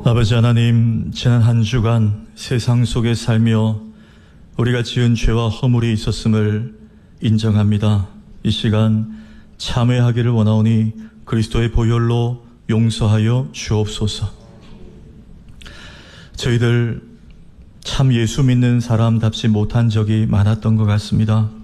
아버지 하나님, 지난 한 주간 세상 속에 살며 우리가 지은 죄와 허물이 있었음을 인정합니다. 이 시간 참회하기를 원하오니 그리스도의 보혈로 용서하여 주옵소서. 저희들 참 예수 믿는 사람답지 못한 적이 많았던 것 같습니다.